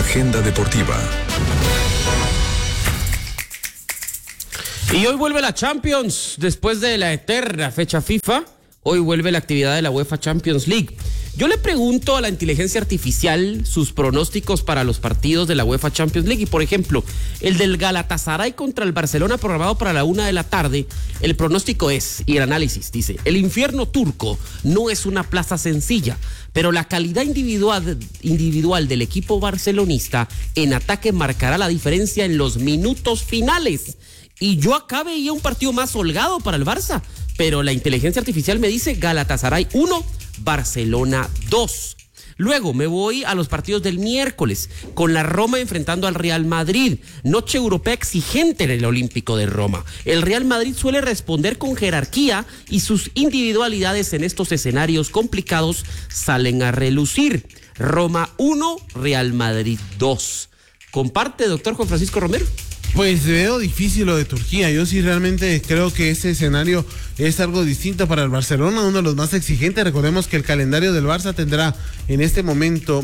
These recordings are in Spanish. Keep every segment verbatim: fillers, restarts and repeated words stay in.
Agenda Deportiva. Y hoy vuelve la Champions, después de la eterna fecha FIFA, hoy vuelve la actividad de la UEFA Champions League. Yo le pregunto a la inteligencia artificial sus pronósticos para los partidos de la UEFA Champions League. Y por ejemplo, el del Galatasaray contra el Barcelona programado para la una de la tarde, el pronóstico es, y el análisis dice, el infierno turco no es una plaza sencilla, pero la calidad individual, individual del equipo barcelonista en ataque marcará la diferencia en los minutos finales. Y yo acá veía un partido más holgado para el Barça, pero la inteligencia artificial me dice Galatasaray uno, Barcelona dos. Luego me voy a los partidos del miércoles, con la Roma enfrentando al Real Madrid. Noche europea exigente en el Olímpico de Roma. El Real Madrid suele responder con jerarquía y sus individualidades en estos escenarios complicados salen a relucir. Roma uno, Real Madrid dos. ¿Comparte, doctor Juan Francisco Romero? Pues veo difícil lo de Turquía. Yo sí realmente creo que ese escenario es algo distinto para el Barcelona, uno de los más exigentes. Recordemos que el calendario del Barça tendrá en este momento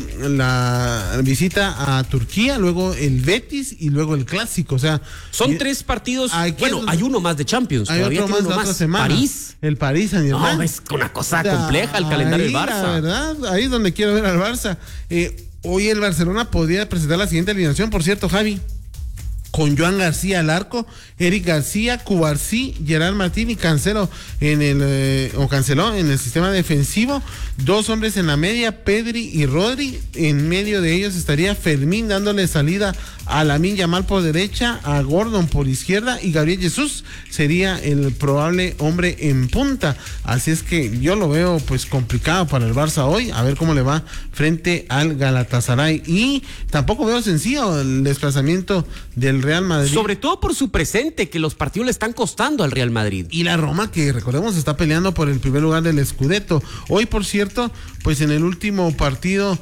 la visita a Turquía, luego el Betis y luego el Clásico. O sea, son tres partidos. Hay, bueno, el, hay uno más de Champions. Hay otro más uno la más. Otra semana. París. El París, San Germán. No, es una cosa compleja el calendario ahí, del Barça. La verdad, ahí es donde quiero ver al Barça. Eh, hoy el Barcelona podría presentar la siguiente alineación, por cierto, Javi. Con Joan García al arco, Eric García, Cubarsí, Gerard Martín y Cancelo en el eh, o Canceló en el sistema defensivo. Dos hombres en la media, Pedri y Rodri. En medio de ellos estaría Fermín dándole salida a Lamine Yamal por derecha, a Gordon por izquierda y Gabriel Jesús sería el probable hombre en punta. Así es que yo lo veo pues complicado para el Barça hoy, a ver cómo le va frente al Galatasaray. Y tampoco veo sencillo el desplazamiento del Real Madrid. Sobre todo por su presente, que los partidos le están costando al Real Madrid. Y la Roma, que recordemos está peleando por el primer lugar del Scudetto. Hoy, por cierto, pues en el último partido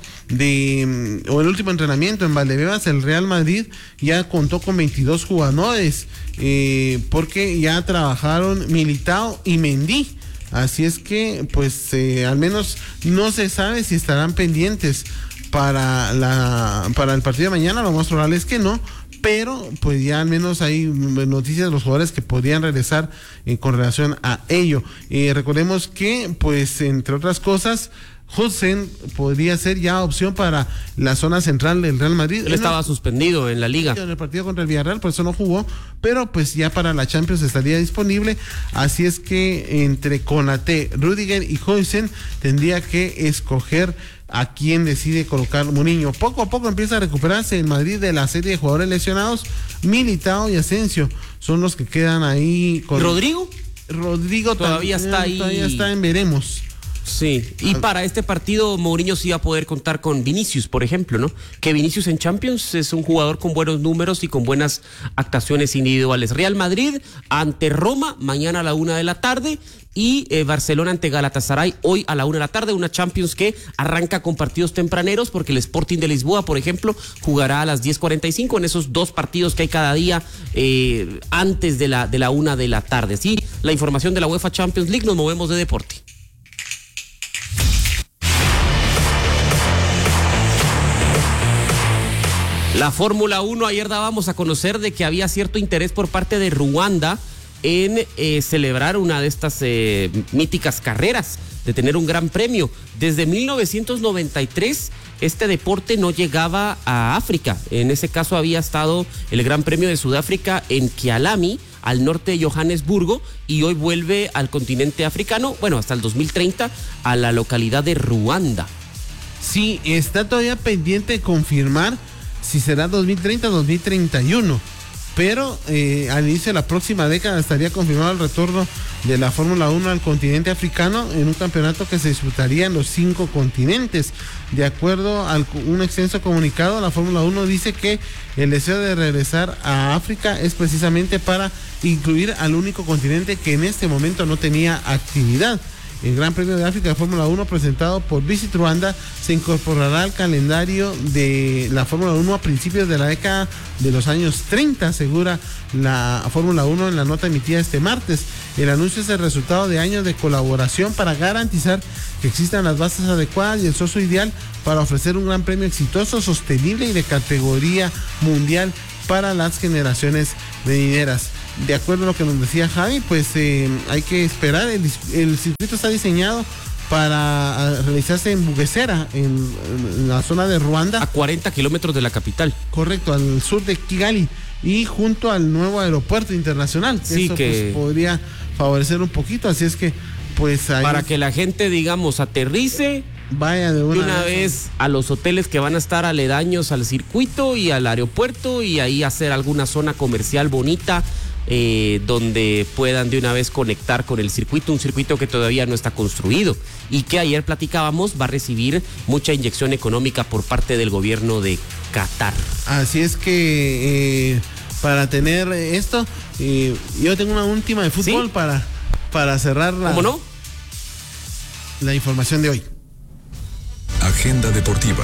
de, o el último entrenamiento en Valdebebas, el Real Madrid ya contó con veintidós jugadores, eh, porque ya trabajaron Militao y Mendy. Así es que, pues, eh, al menos no se sabe si estarán pendientes para la para el partido de mañana. Lo más probable es que no, pero pues ya al menos hay noticias de los jugadores que podrían regresar eh, con relación a ello. Eh, recordemos que, pues, entre otras cosas, Hudson podría ser ya opción para la zona central del Real Madrid. Él estaba el, suspendido en la liga. En el partido contra el Villarreal, por eso no jugó, pero pues ya para la Champions estaría disponible. Así es que entre Konaté, Rudiger y Hudson tendría que escoger a quién decide colocar Mourinho. Poco a poco empieza a recuperarse el Madrid de la serie de jugadores lesionados. Militao y Asensio son los que quedan ahí. Con... ¿Rodrigo? Rodrigo todavía también, está ahí. Todavía está en veremos. Sí, y para este partido Mourinho sí va a poder contar con Vinicius, por ejemplo, ¿no? Que Vinicius en Champions es un jugador con buenos números y con buenas actuaciones individuales. Real Madrid ante Roma, mañana a la una de la tarde, y eh, Barcelona ante Galatasaray hoy a la una de la tarde, una Champions que arranca con partidos tempraneros, porque el Sporting de Lisboa, por ejemplo, jugará a las diez cuarenta y cinco en esos dos partidos que hay cada día eh, antes de la, de la una de la tarde. Sí, la información de la UEFA Champions League, nos movemos de deporte. La Fórmula uno, ayer dábamos a conocer de que había cierto interés por parte de Ruanda en eh, celebrar una de estas eh, míticas carreras, de tener un gran premio. Desde mil novecientos noventa y tres este deporte no llegaba a África. En ese caso había estado el Gran Premio de Sudáfrica en Kialami, al norte de Johannesburgo, y hoy vuelve al continente africano, bueno, hasta el dos mil treinta, a la localidad de Ruanda. Sí, está todavía pendiente de confirmar si será dos mil treinta o dos mil treinta y uno, pero eh, al inicio de la próxima década estaría confirmado el retorno de la Fórmula uno al continente africano en un campeonato que se disputaría en los cinco continentes. De acuerdo a un extenso comunicado, la Fórmula uno dice que el deseo de regresar a África es precisamente para incluir al único continente que en este momento no tenía actividad. el Gran Premio de África de Fórmula uno presentado por Visit Rwanda se incorporará al calendario de la Fórmula uno a principios de la década de los años treinta, asegura la Fórmula uno en la nota emitida este martes. El anuncio es el resultado de años de colaboración para garantizar que existan las bases adecuadas y el socio ideal para ofrecer un gran premio exitoso, sostenible y de categoría mundial para las generaciones venideras. De acuerdo a lo que nos decía Javi, pues eh, hay que esperar. El, el circuito está diseñado para realizarse en Bugesera, en, en la zona de Ruanda. A cuarenta kilómetros de la capital. Correcto, al sur de Kigali y junto al nuevo aeropuerto internacional. Sí, Eso que pues, podría favorecer un poquito, así es que pues ahí para que la gente, digamos, aterrice, vaya de una, de una vez a los hoteles que van a estar aledaños al circuito y al aeropuerto, y ahí hacer alguna zona comercial bonita eh, donde puedan de una vez conectar con el circuito, un circuito que todavía no está construido y que ayer platicábamos va a recibir mucha inyección económica por parte del gobierno de Qatar. Así es que eh, para tener esto, eh, yo tengo una última de fútbol. ¿Sí? para, para cerrar la, ¿Cómo no? la información de hoy. Agenda deportiva.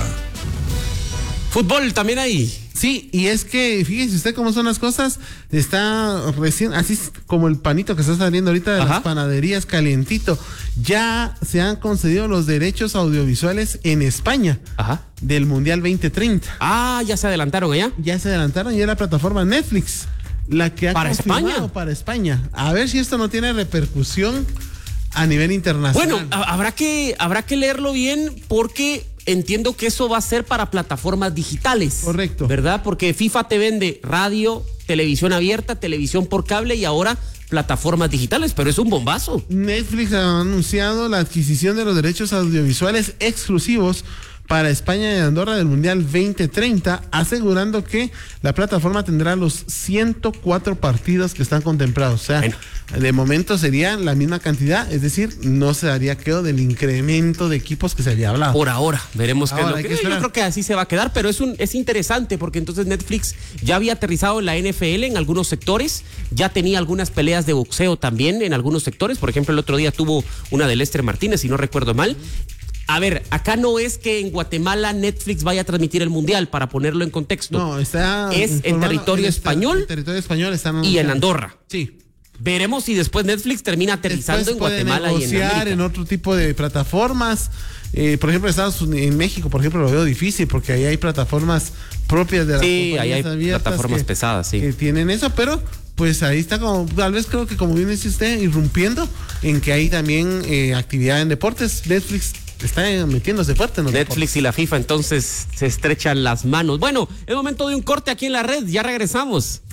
Fútbol también ahí. Sí, y es que fíjese usted cómo son las cosas. Está recién, así como el panito que está saliendo ahorita de Ajá. las panaderías calientito. Ya se han concedido los derechos audiovisuales en España. Ajá. Del Mundial veinte treinta. Ah, ya se adelantaron allá. Ya se adelantaron, ya la plataforma Netflix la que ha para España. Para España. A ver si esto no tiene repercusión a nivel internacional. Bueno, habrá que, habrá que leerlo bien porque entiendo que eso va a ser para plataformas digitales. Correcto. ¿Verdad? Porque FIFA te vende radio, televisión abierta, televisión por cable y ahora plataformas digitales, pero es un bombazo. Netflix ha anunciado la adquisición de los derechos audiovisuales exclusivos para España y Andorra del Mundial veinte treinta, asegurando que la plataforma tendrá los ciento cuatro partidos que están contemplados. O sea, bueno, de momento sería la misma cantidad, es decir, no se daría quedo del incremento de equipos que se había hablado. Por ahora, veremos qué es lo que, que yo creo que así se va a quedar, pero es un es interesante porque entonces Netflix ya había aterrizado en la N F L en algunos sectores, ya tenía algunas peleas de boxeo también en algunos sectores, por ejemplo, el otro día tuvo una de Lester Martínez, si no recuerdo mal. A ver, acá no es que en Guatemala Netflix vaya a transmitir el Mundial, para ponerlo en contexto. No, está es en territorio en español en territorio español están y en Andorra. Sí. Veremos si después Netflix termina aterrizando después en Guatemala y en América. En otro tipo de plataformas. Eh, por ejemplo, Estados Unidos, en México, por ejemplo, lo veo difícil porque ahí hay plataformas propias de las sí, ahí hay plataformas que, pesadas, sí. Que tienen eso, pero pues ahí está como, tal vez creo que como bien dice usted, irrumpiendo en que hay también eh, actividad en deportes. Netflix está metiéndose fuerte en los Netflix deportes. Y la FIFA entonces se estrechan las manos. Bueno, es momento de un corte aquí en la red, ya regresamos.